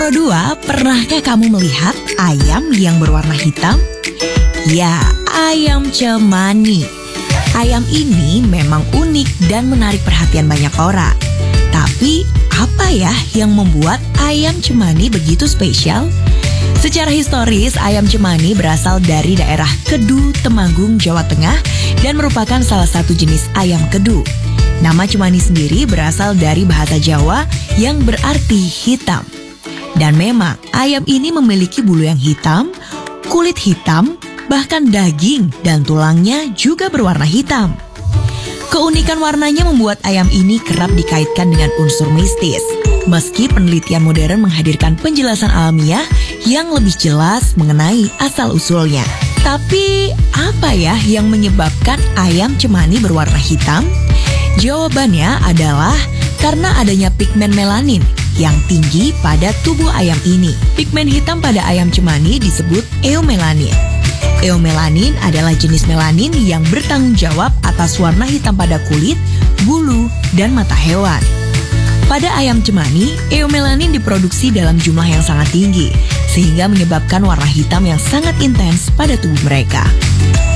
Pro 2, pernahkah kamu melihat ayam yang berwarna hitam? Ya, ayam cemani. Ayam ini memang unik dan menarik perhatian banyak orang. Tapi, apa ya yang membuat ayam cemani begitu spesial? Secara historis, ayam cemani berasal dari daerah Kedu, Temanggung, Jawa Tengah dan merupakan salah satu jenis ayam kedu. Nama cemani sendiri berasal dari bahasa Jawa yang berarti hitam. Dan memang ayam ini memiliki bulu yang hitam, kulit hitam, bahkan daging dan tulangnya juga berwarna hitam. Keunikan warnanya membuat ayam ini kerap dikaitkan dengan unsur mistis. Meski penelitian modern menghadirkan penjelasan alamiah yang lebih jelas mengenai asal-usulnya. Tapi apa ya yang menyebabkan ayam cemani berwarna hitam? Jawabannya adalah karena adanya pigmen melanin yang tinggi pada tubuh ayam ini. Pigmen hitam pada ayam cemani disebut eumelanin. Eumelanin adalah jenis melanin yang bertanggung jawab atas warna hitam pada kulit, bulu, dan mata hewan. Pada ayam cemani, eumelanin diproduksi dalam jumlah yang sangat tinggi, sehingga menyebabkan warna hitam yang sangat intens pada tubuh mereka.